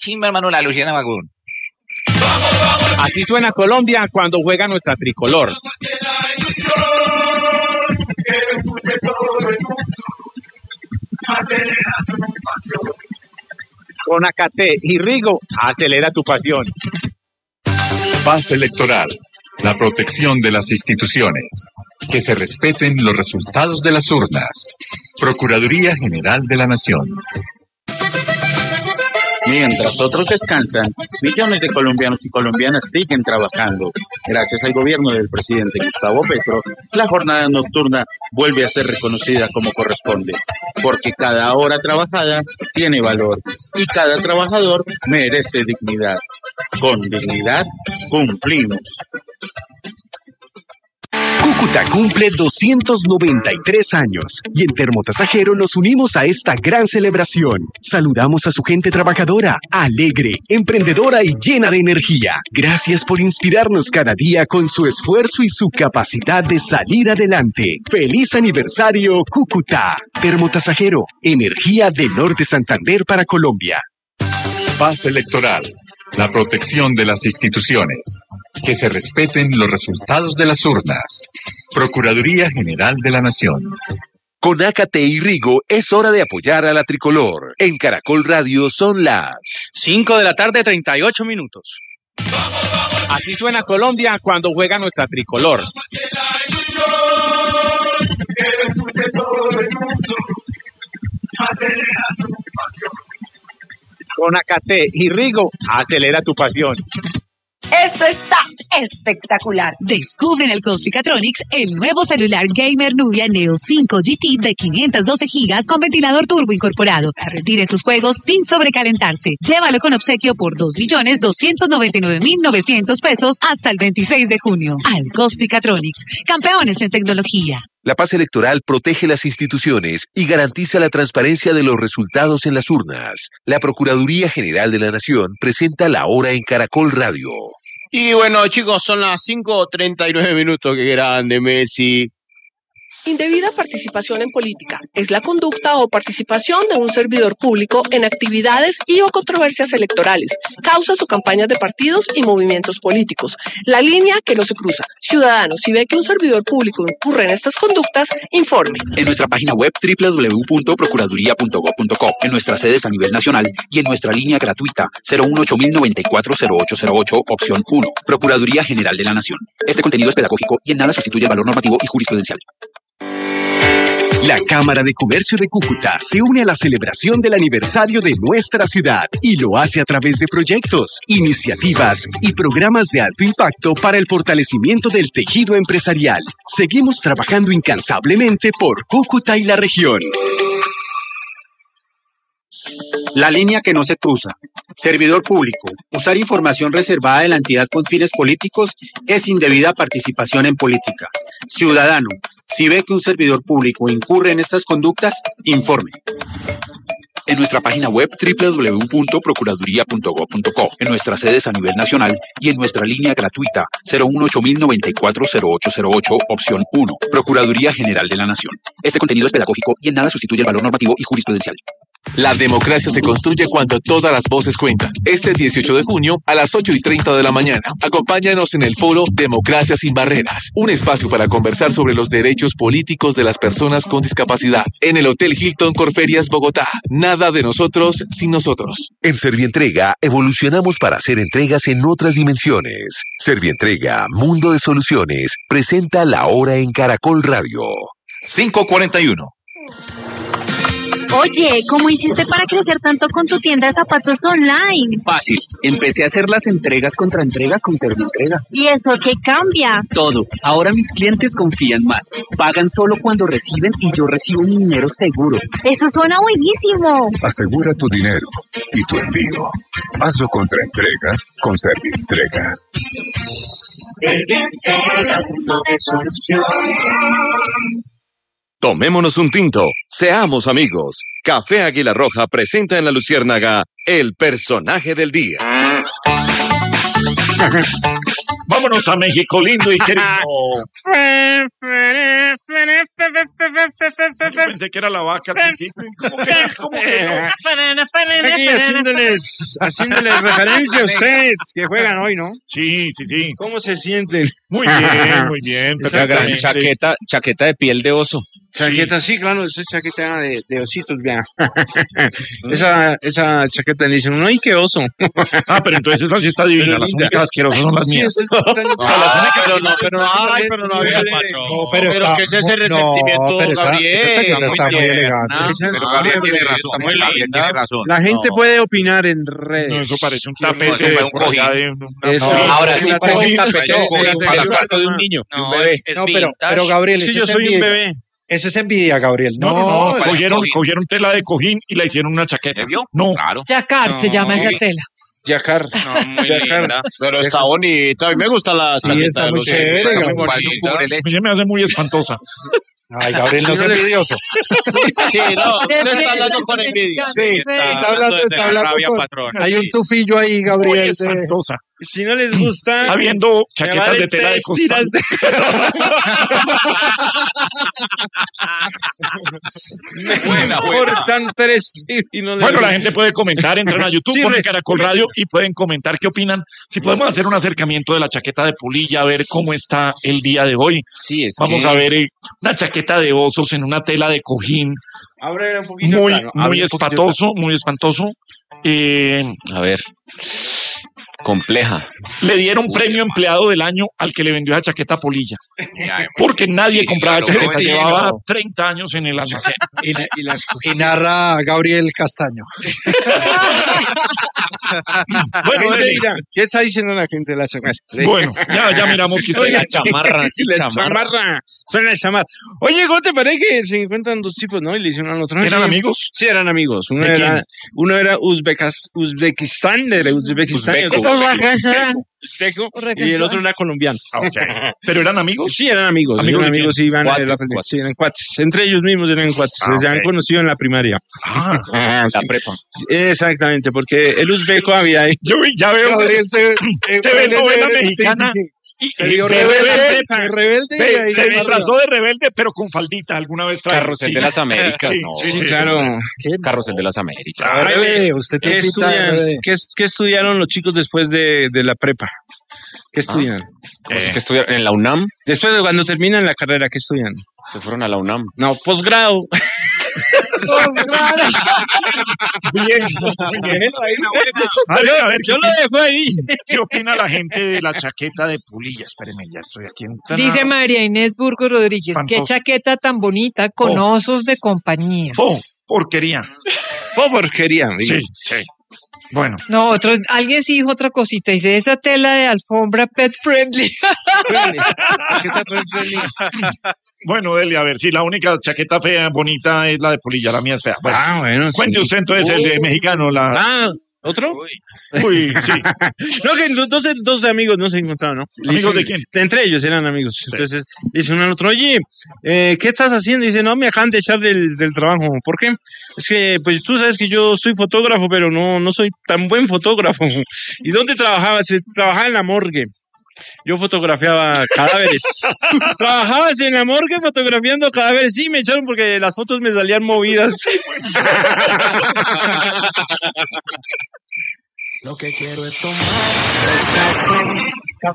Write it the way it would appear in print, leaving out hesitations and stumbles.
chimba, hermano, la Luciana Magún. Así suena Colombia cuando juega nuestra tricolor. Con Acate y Rigo, acelera tu pasión. Paz electoral, la protección de las instituciones. Que se respeten los resultados de las urnas. Procuraduría General de la Nación. Mientras otros descansan, millones de colombianos y colombianas siguen trabajando. Gracias al gobierno del presidente Gustavo Petro, la jornada nocturna vuelve a ser reconocida como corresponde, porque cada hora trabajada tiene valor y cada trabajador merece dignidad. Con dignidad cumplimos. Cúcuta cumple 293 años y en Termotasajero nos unimos a esta gran celebración. Saludamos a su gente trabajadora, alegre, emprendedora y llena de energía. Gracias por inspirarnos cada día con su esfuerzo y su capacidad de salir adelante. ¡Feliz aniversario, Cúcuta! Termotasajero, energía de Norte Santander para Colombia. Paz electoral, la protección de las instituciones. Que se respeten los resultados de las urnas. Procuraduría General de la Nación. Con Acate y Rigo es hora de apoyar a la tricolor. En Caracol Radio son las 5:38 p.m. Así suena Colombia cuando juega nuestra tricolor. Con Acate y Rigo, acelera tu pasión. Esto está espectacular. Descubre en el Cospicatronics el nuevo celular gamer Nubia Neo 5 GT de 512 GB con ventilador turbo incorporado. Retire tus juegos sin sobrecalentarse. Llévalo con obsequio por 2.299.900 pesos hasta el 26 de junio. Al Cospicatronics, campeones en tecnología. La paz electoral protege las instituciones y garantiza la transparencia de los resultados en las urnas. La Procuraduría General de la Nación presenta la hora en Caracol Radio. Y bueno, chicos, son las 5:39 p.m. ¡Qué grande, Messi! Indebida participación en política es la conducta o participación de un servidor público en actividades y o controversias electorales, causas o campañas de partidos y movimientos políticos. La línea que no se cruza. Ciudadanos, si ve que un servidor público incurre en estas conductas, informe. En nuestra página web www.procuraduría.gov.co, en nuestras sedes a nivel nacional y en nuestra línea gratuita 018-094-0808, opción 1. Procuraduría General de la Nación. Este contenido es pedagógico y en nada sustituye el valor normativo y jurisprudencial. La Cámara de Comercio de Cúcuta se une a la celebración del aniversario de nuestra ciudad y lo hace a través de proyectos, iniciativas y programas de alto impacto para el fortalecimiento del tejido empresarial. Seguimos trabajando incansablemente por Cúcuta y la región. La línea que no se cruza. Servidor público. Usar información reservada de la entidad con fines políticos es indebida participación en política. Ciudadano, si ve que un servidor público incurre en estas conductas, informe. En nuestra página web www.procuraduría.gov.co, en nuestras sedes a nivel nacional y en nuestra línea gratuita 018-094-0808, opción 1. Procuraduría General de la Nación. Este contenido es pedagógico y en nada sustituye el valor normativo y jurisprudencial. La democracia se construye cuando todas las voces cuentan. Este 18 de junio a las 8:30 de la mañana. Acompáñanos en el foro Democracia sin Barreras, un espacio para conversar sobre los derechos políticos de las personas con discapacidad. En el Hotel Hilton Corferias, Bogotá. Nada de nosotros sin nosotros. En Servientrega evolucionamos para hacer entregas en otras dimensiones. Servientrega, Mundo de Soluciones, presenta la hora en Caracol Radio. 5:41. Oye, ¿cómo hiciste para crecer tanto con tu tienda de zapatos online? Fácil. Empecé a hacer las entregas contra entrega con Servientrega. ¿Y eso qué cambia? Todo. Ahora mis clientes confían más. Pagan solo cuando reciben y yo recibo mi dinero seguro. ¡Eso suena buenísimo! Asegura tu dinero y tu envío. Hazlo contra entrega con Servientrega. Servientrega, mundo de soluciones. Tomémonos un tinto, seamos amigos. Café Águila Roja presenta en La Luciérnaga el personaje del día. Vámonos a México lindo y querido. Yo pensé que era la vaca al principio. ¿Cómo que no? Aquí haciéndoles referencia a ustedes que juegan hoy, ¿no? Sí. ¿Cómo se sienten? Muy bien. La gran chaqueta de piel de oso. Chaqueta, sí, claro, esa chaqueta de ositos, vea. esa chaqueta le dicen, no, ¿y qué oso? Pero entonces esa sí está divina, las únicas asquerosas son las mías. Pero no había patrón. Pero que ese es el resentimiento, Gabriel. Esa chaqueta está muy elegante. Pero Gabriel tiene razón. La gente puede opinar en redes. No, eso parece un tapete de un cojín. Ahora sí parece un tapete para el cuarto de un niño. No, pero Gabriel, sí, yo soy un bebé. Eso es envidia, Gabriel. No. Cogieron tela de cojín y la hicieron una chaqueta. No, claro. Yacar se llama esa tela. Yacar. No, muy linda. Pero está bonita. A mí me gusta la chaqueta. Sí, está muy chévere. Se me hace muy espantosa. Ay, Gabriel, no es envidioso. Sí, no, usted está hablando con envidia. Sí, está hablando con... Patrón. Hay un tufillo ahí, Gabriel. Muy espantosa. Si no les gusta... Habiendo chaquetas de tela de costal. Cortan 3 y no les Bueno, la gente puede comentar, entran a YouTube, ponen Caracol Radio y pueden comentar qué opinan. Si podemos hacer un acercamiento de la chaqueta de Pulilla, a ver cómo está el día de hoy. Sí, Vamos a ver una chaqueta de osos en una tela de cojín. Abre un poquito. Muy espantoso. A ver. Compleja. Le dieron premio empleado del año al que le vendió esa chaqueta a Polilla. Porque nadie compraba chaqueta. Llevaba 30 años en el almacén. Y narra Gabriel Castaño. Bueno, ¿qué está diciendo la gente de la chamarra? Bueno, ya miramos que la chamarra. Suena la chamarra. Oye, ¿cómo te parece que se encuentran dos tipos, no? Y le hicieron al otro. ¿Eran amigos? Sí, eran amigos. Uno era Uzbekistán, de Uzbekistán. Uzbeco, y el otro era colombiano. ¿Pero eran amigos? Sí, eran amigos. Iban eran cuates. Entre ellos mismos eran cuates. Se han conocido en la primaria. La prepa. Exactamente, porque el uzbeco había ahí. Yo ya veo. Gabriel se ve novela mexicana. Se vio rebelde. Se disfrazó de rebelde, pero con faldita alguna vez. Carrusel de las Américas. Sí, claro. Carrusel de las Américas. Usted ¿Qué estudiaron los chicos después de la prepa? ¿Qué estudian? ¿Que estudiaron en la UNAM? Después de cuando terminan la carrera, ¿qué estudian? Se fueron a la UNAM. No, posgrado. Bien. A ver, yo lo dejo ahí. ¿Qué opina la gente de la chaqueta de Pulilla? Espérenme, ya estoy aquí entrando. Dice María Inés Burgos Rodríguez, qué chaqueta tan bonita con osos de compañía. Porquería. Sí. Bueno. No, alguien sí dijo otra cosita. Dice, esa tela de alfombra pet friendly. Bueno, Delia, a ver, si la única chaqueta fea, bonita es la de Polilla, la mía es fea. Pues, bueno. Cuente usted entonces el de mexicano. ¿Otro? Uy, sí. No, que dos amigos no se encontraron, ¿no? ¿Amigos de quién? Entre ellos eran amigos. Sí. Entonces, dice uno al otro, oye, ¿qué estás haciendo? Dice, no, me acaban de echar del trabajo. ¿Por qué? Es que, pues, tú sabes que yo soy fotógrafo, pero no soy tan buen fotógrafo. ¿Y dónde trabajabas? Trabajaba en la morgue. Yo fotografiaba cadáveres. ¿Trabajabas en la morgue fotografiando cadáveres? Sí, me echaron porque las fotos me salían movidas. Lo que quiero es tomar